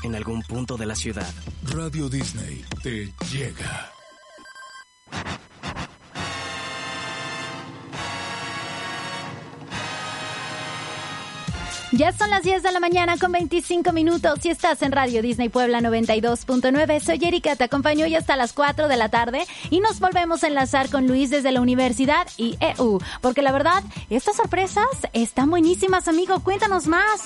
en algún punto de la ciudad. Radio Disney te llega. Ya son las 10 de la mañana con 25 minutos y estás en Radio Disney Puebla 92.9. Soy Erika, te acompaño hoy hasta las 4 de la tarde y nos volvemos a enlazar con Luis desde la Universidad IEU, porque la verdad, estas sorpresas están buenísimas, amigo. Cuéntanos más.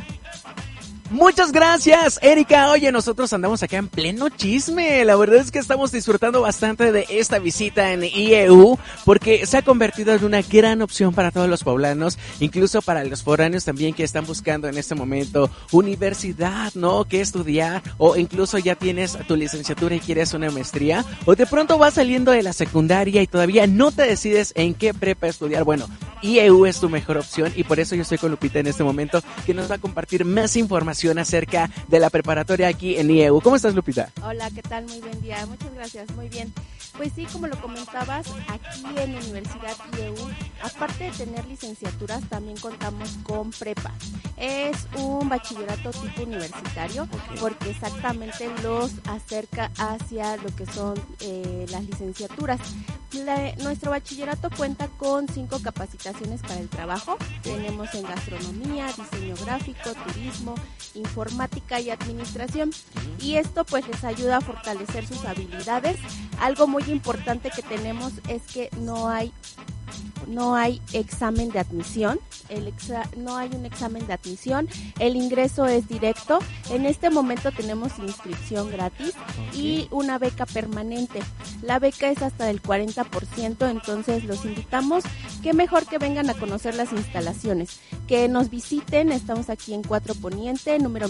Muchas gracias, Erika. Oye, nosotros andamos acá en pleno chisme. La verdad es que estamos disfrutando bastante de esta visita en IEU porque se ha convertido en una gran opción para todos los poblanos, incluso para los foráneos también que están buscando en este momento universidad, ¿no? Que estudiar, o incluso ya tienes tu licenciatura y quieres una maestría, o de pronto vas saliendo de la secundaria y todavía no te decides en qué prepa estudiar. Bueno, IEU es tu mejor opción y por eso yo estoy con Lupita en este momento, que nos va a compartir más información acerca de la preparatoria aquí en IEU. ¿Cómo estás, Lupita? Hola, ¿qué tal? Muy buen día. Muchas gracias. Muy bien. Pues sí, como lo comentabas, aquí en Universidad IEU, aparte de tener licenciaturas, también contamos con prepa. Es un bachillerato tipo universitario, porque exactamente los acerca hacia lo que son las licenciaturas. Nuestro bachillerato cuenta con 5 capacitaciones para el trabajo. Tenemos en gastronomía, diseño gráfico, turismo, informática y administración. Y esto pues les ayuda a fortalecer sus habilidades. Algo muy importante que tenemos es que no hay examen de admisión, no hay un examen de admisión, el ingreso es directo. En este momento tenemos inscripción gratis y una beca permanente. La beca es hasta del 40%, entonces los invitamos, que mejor que vengan a conocer las instalaciones, que nos visiten. Estamos aquí en 4 Poniente, número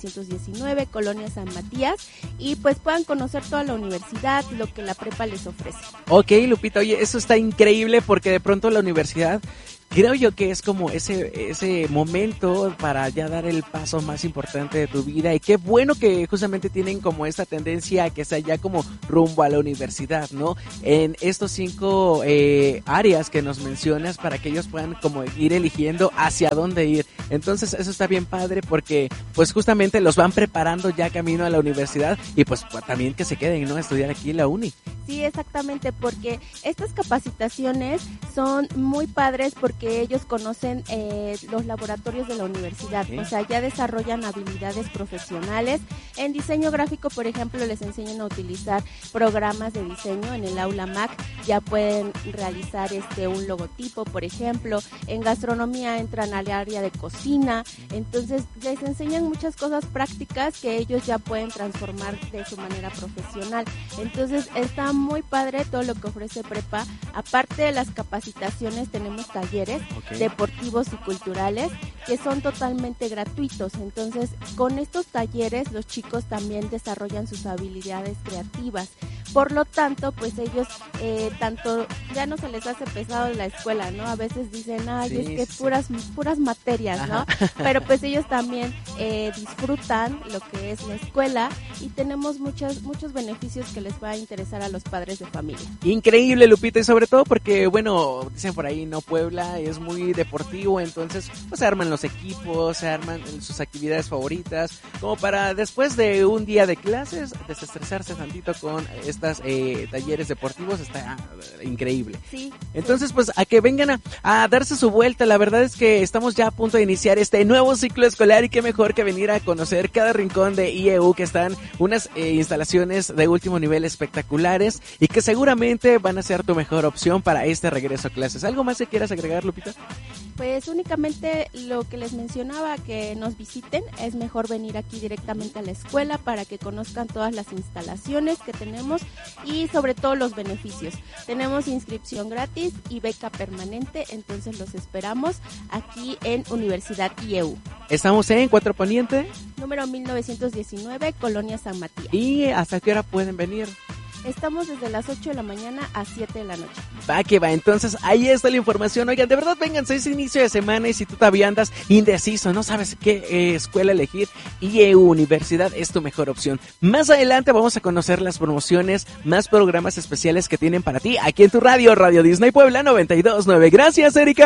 1919, Colonia San Matías, y pues puedan conocer toda la universidad, lo que la prepa les ofrece. Ok, Lupita, oye, eso está increíble porque de pronto la universidad, creo yo que es como ese momento para ya dar el paso más importante de tu vida, y qué bueno que justamente tienen como esta tendencia a que sea ya como rumbo a la universidad, ¿no? En estos 5 áreas que nos mencionas, para que ellos puedan como ir eligiendo hacia dónde ir. Entonces eso está bien padre porque pues justamente los van preparando ya camino a la universidad, y pues también que se queden, ¿no? A estudiar aquí en la uni. Sí, exactamente, porque estas capacitaciones son muy padres porque ellos conocen los laboratorios de la universidad, o sea, ya desarrollan habilidades profesionales. En diseño gráfico, por ejemplo, les enseñan a utilizar programas de diseño en el aula Mac, ya pueden realizar un logotipo, por ejemplo. En gastronomía entran al área de cocina, entonces les enseñan muchas cosas prácticas que ellos ya pueden transformar de su manera profesional. Entonces está muy padre todo lo que ofrece prepa. Aparte de las capacitaciones, tenemos talleres deportivos y culturales que son totalmente gratuitos. Entonces, con estos talleres los chicos también desarrollan sus habilidades creativas. Por lo tanto, pues ellos tanto ya no se les hace pesado la escuela, ¿no? A veces dicen, ay, es que puras materias, ¿no? Pero pues ellos también disfrutan lo que es la escuela, y tenemos muchos beneficios que les va a interesar a los padres de familia. Increíble, Lupita, y sobre todo porque, bueno, dicen por ahí, ¿no? Puebla es muy deportivo, entonces pues se arman los equipos, se arman sus actividades favoritas, como para después de un día de clases desestresarse tantito con estas talleres deportivos. Está increíble. Sí. Entonces pues a que vengan a darse su vuelta. La verdad es que estamos ya a punto de iniciar este nuevo ciclo escolar, y qué mejor que venir a conocer cada rincón de IEU, que están unas instalaciones de último nivel espectaculares y que seguramente van a ser tu mejor opción para este regreso a clases. ¿Algo más que quieras agregar, Lupita? Pues únicamente lo que les mencionaba, que nos visiten. Es mejor venir aquí directamente a la escuela para que conozcan todas las instalaciones que tenemos y sobre todo los beneficios. Tenemos inscripción gratis y beca permanente, entonces los esperamos aquí en Universidad IEU. Estamos en 4 Poniente, número 1919, Colonia San Matías. ¿Y hasta qué hora pueden venir? Estamos desde las 8 de la mañana a 7 de la noche. Va que va, entonces ahí está la información. Oigan, de verdad, vénganse, es inicio de semana, y si tú todavía andas indeciso, no sabes qué escuela elegir, IEU Universidad es tu mejor opción. Más adelante vamos a conocer las promociones, más programas especiales que tienen para ti aquí en tu radio, Radio Disney Puebla 92.9. Gracias, Erika.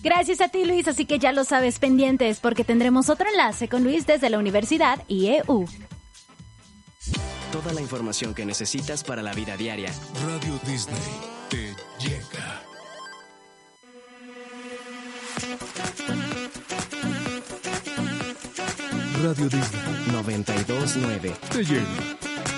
Gracias a ti, Luis, así que ya lo sabes, pendientes, porque tendremos otro enlace con Luis desde la Universidad IEU. Toda la información que necesitas para la vida diaria. Radio Disney te llega. Radio Disney 92.9 te llega.